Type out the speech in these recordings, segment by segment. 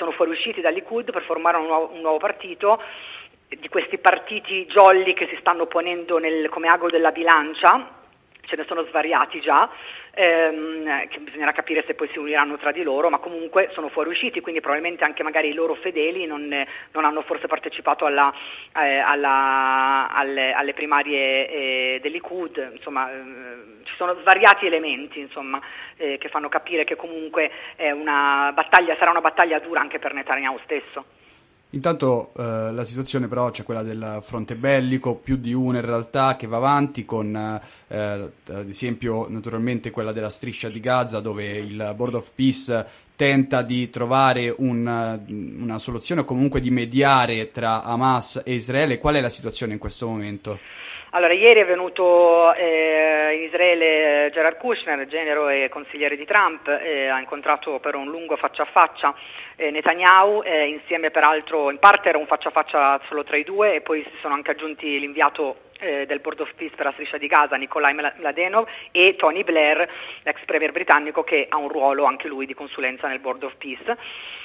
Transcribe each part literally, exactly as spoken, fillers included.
sono fuoriusciti dal Likud per formare un nuovo, un nuovo partito, di questi partiti jolly che si stanno ponendo nel, come ago della bilancia. Ce ne sono svariati già, ehm, che bisognerà capire se poi si uniranno tra di loro, ma comunque sono fuoriusciti, quindi probabilmente anche magari i loro fedeli non, non hanno forse partecipato alla, eh, alla, alle, alle primarie eh, del Likud. Insomma, eh, ci sono svariati elementi, insomma, eh, che fanno capire che comunque è una battaglia, sarà una battaglia dura anche per Netanyahu stesso. Intanto eh, la situazione però c'è quella del fronte bellico, più di una in realtà, che va avanti con eh, ad esempio naturalmente quella della striscia di Gaza, dove il Board of Peace tenta di trovare un, una soluzione o comunque di mediare tra Hamas e Israele. Qual è la situazione in questo momento? Allora, ieri è venuto eh, in Israele Jared Kushner, genero e consigliere di Trump, eh, ha incontrato per un lungo faccia a faccia eh, Netanyahu, eh, insieme peraltro, in parte era un faccia a faccia solo tra i due, e poi si sono anche aggiunti l'inviato eh, del Board of Peace per la striscia di Gaza, Nikolai Mladenov, e Tony Blair, l'ex premier britannico, che ha un ruolo anche lui di consulenza nel Board of Peace.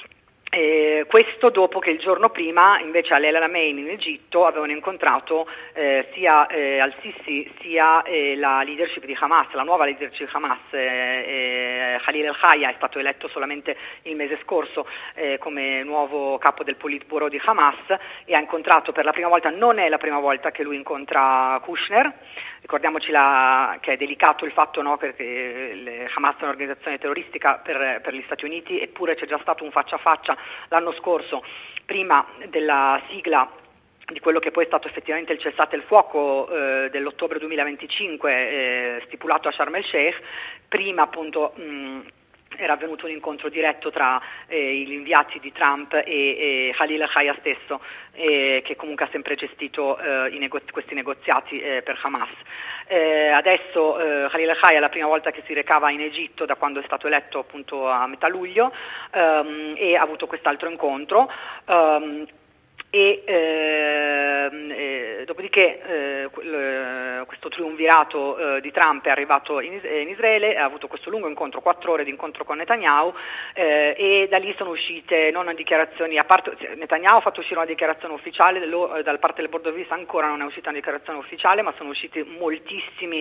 Eh, questo dopo che il giorno prima invece a El Alamein in Egitto avevano incontrato eh, sia eh, al-Sisi sia eh, la leadership di Hamas, la nuova leadership di Hamas. eh, eh, Khalil el-Haya è stato eletto solamente il mese scorso eh, come nuovo capo del Politburo di Hamas, e ha incontrato per la prima volta, non è la prima volta che lui incontra Kushner. Ricordiamoci la, che è delicato il fatto, no, perché le Hamas è un'organizzazione terroristica per, per gli Stati Uniti, eppure c'è già stato un faccia a faccia l'anno scorso, prima della sigla di quello che poi è stato effettivamente il cessate il fuoco eh, dell'ottobre duemilaventicinque eh, stipulato a Sharm el Sheikh. Prima appunto mh, era avvenuto un incontro diretto tra eh, gli inviati di Trump e, e Khalil el-Haya stesso, eh, che comunque ha sempre gestito eh, i negozi- questi negoziati eh, per Hamas. Eh, adesso eh, Khalil el-Haya è la prima volta che si recava in Egitto da quando è stato eletto appunto a metà luglio, ehm, e ha avuto quest'altro incontro. ehm, E ehm, eh, dopodiché eh, quel, questo triumvirato eh, di Trump è arrivato in, in Israele, ha avuto questo lungo incontro, quattro ore di incontro con Netanyahu, eh, e da lì sono uscite non dichiarazioni, a parte Netanyahu ha fatto uscire una dichiarazione ufficiale, dello, dal parte del Board of Peace ancora non è uscita una dichiarazione ufficiale, ma sono usciti moltissimi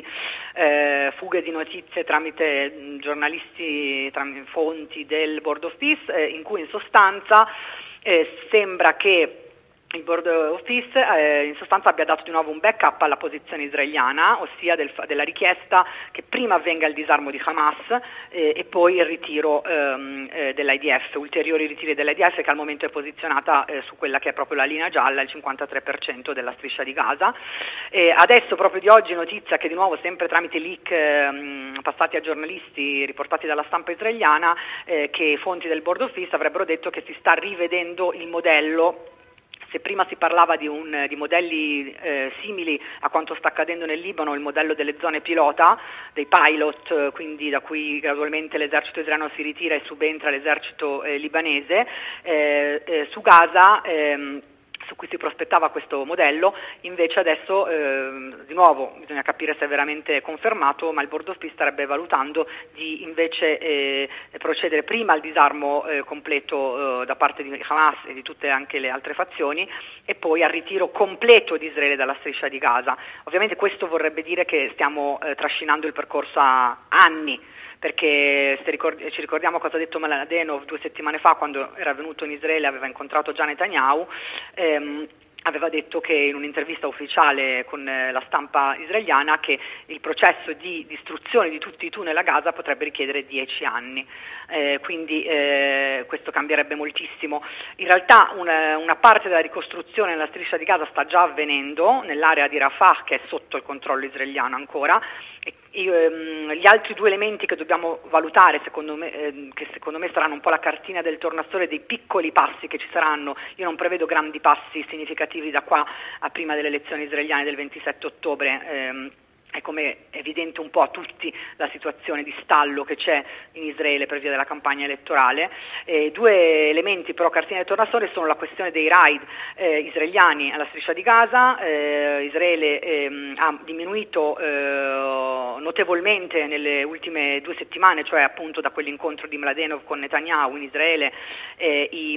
eh, fughe di notizie tramite mh, giornalisti, tramite fonti del Board of Peace, eh, in cui in sostanza eh, sembra che il Board of Peace eh, in sostanza abbia dato di nuovo un backup alla posizione israeliana, ossia del, della richiesta che prima avvenga il disarmo di Hamas eh, e poi il ritiro ehm, eh, dell'I D F, ulteriori ritiri dell'I D F, che al momento è posizionata eh, su quella che è proprio la linea gialla, il cinquantatré per cento della striscia di Gaza. Eh, adesso proprio di oggi notizia che di nuovo sempre tramite leak ehm, passati a giornalisti riportati dalla stampa israeliana, eh, che fonti del Board of Peace avrebbero detto che si sta rivedendo il modello. Se prima si parlava di, un, di modelli eh, simili a quanto sta accadendo nel Libano, il modello delle zone pilota, dei pilot, quindi da cui gradualmente l'esercito israeliano si ritira e subentra l'esercito eh, libanese, eh, eh, su Gaza, ehm, su cui si prospettava questo modello, invece adesso eh, di nuovo bisogna capire se è veramente confermato, ma il Board of Peace starebbe valutando di invece eh, procedere prima al disarmo eh, completo eh, da parte di Hamas e di tutte anche le altre fazioni, e poi al ritiro completo di Israele dalla striscia di Gaza. Ovviamente questo vorrebbe dire che stiamo eh, trascinando il percorso a anni, perché se ricordi, ci ricordiamo cosa ha detto Mladenov due settimane fa, quando era venuto in Israele, aveva incontrato già Netanyahu, ehm, aveva detto che in un'intervista ufficiale con la stampa israeliana che il processo di distruzione di tutti i tunnel a Gaza potrebbe richiedere dieci anni, eh, quindi eh, questo cambierebbe moltissimo. In realtà una, una parte della ricostruzione nella striscia di Gaza sta già avvenendo nell'area di Rafah, che è sotto il controllo israeliano ancora. E, ehm, gli altri due elementi che dobbiamo valutare, secondo me, eh, che secondo me saranno un po' la cartina del tornasole dei piccoli passi che ci saranno. Io non prevedo grandi passi significativi da qua a prima delle elezioni israeliane del ventisette ottobre. ehm, È come evidente un po' a tutti la situazione di stallo che c'è in Israele per via della campagna elettorale. Eh, due elementi però cartina del tornasole sono la questione dei raid eh, israeliani alla striscia di Gaza. Eh, Israele ehm, ha diminuito eh, notevolmente nelle ultime due settimane, cioè appunto da quell'incontro di Mladenov con Netanyahu in Israele, eh, i